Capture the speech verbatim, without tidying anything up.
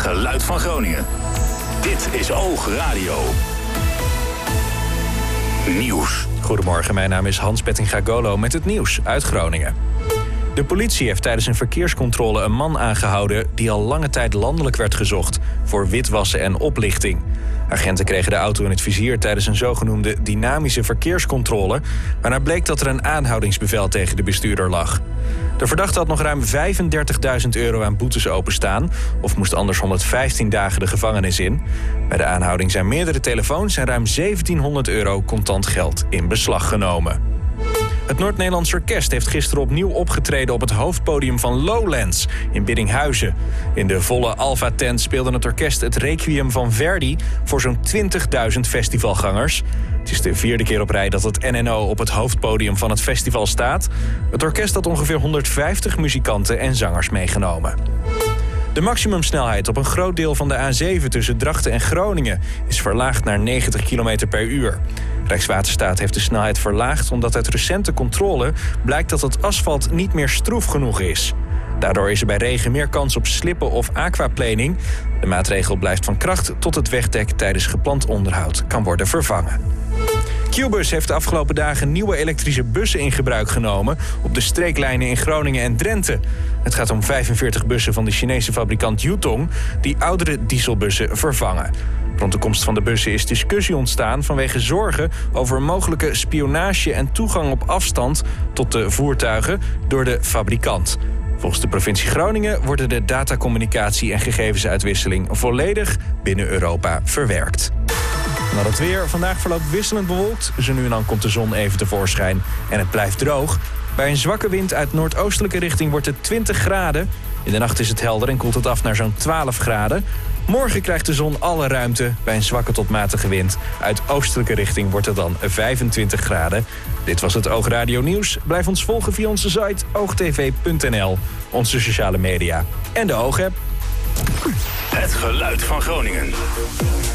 geluid van Groningen. Dit is Oog Radio. Nieuws. Goedemorgen, mijn naam is Hans Pettinga-Golo met het nieuws uit Groningen. De politie heeft tijdens een verkeerscontrole een man aangehouden die al lange tijd landelijk werd gezocht voor witwassen en oplichting. Agenten kregen de auto in het vizier tijdens een zogenoemde dynamische verkeerscontrole, waarna bleek dat er een aanhoudingsbevel tegen de bestuurder lag. De verdachte had nog ruim vijfendertigduizend euro aan boetes openstaan of moest anders honderdvijftien dagen de gevangenis in. Bij de aanhouding zijn meerdere telefoons en ruim zeventienhonderd euro contant geld in beslag genomen. Het Noord-Nederlands Orkest heeft gisteren opnieuw opgetreden op het hoofdpodium van Lowlands in Biddinghuizen. In de volle Alpha-tent speelde het orkest het Requiem van Verdi voor zo'n twintigduizend festivalgangers. Het is de vierde keer op rij dat het N N O op het hoofdpodium van het festival staat. Het orkest had ongeveer honderdvijftig muzikanten en zangers meegenomen. De maximumsnelheid op een groot deel van de A zeven tussen Drachten en Groningen is verlaagd naar negentig kilometer per uur. Rijkswaterstaat heeft de snelheid verlaagd omdat uit recente controle blijkt dat het asfalt niet meer stroef genoeg is. Daardoor is er bij regen meer kans op slippen of aquaplaning. De maatregel blijft van kracht tot het wegdek tijdens gepland onderhoud kan worden vervangen. Qbus heeft de afgelopen dagen nieuwe elektrische bussen in gebruik genomen op de streeklijnen in Groningen en Drenthe. Het gaat om vijfenveertig bussen van de Chinese fabrikant Yutong die oudere dieselbussen vervangen. Rond de komst van de bussen is discussie ontstaan vanwege zorgen over mogelijke spionage en toegang op afstand tot de voertuigen door de fabrikant. Volgens de provincie Groningen worden de datacommunicatie en gegevensuitwisseling volledig binnen Europa verwerkt. Dan het weer. Vandaag verloopt wisselend bewolkt. Zo nu en dan komt de zon even tevoorschijn en het blijft droog. Bij een zwakke wind uit noordoostelijke richting wordt het twintig graden. In de nacht is het helder en koelt het af naar zo'n twaalf graden. Morgen krijgt de zon alle ruimte. Bij een zwakke tot matige wind uit oostelijke richting wordt het dan vijfentwintig graden. Dit was het Oog Radio Nieuws. Blijf ons volgen via onze site oogtv punt n l, onze sociale media en de Oog-app. Het geluid van Groningen.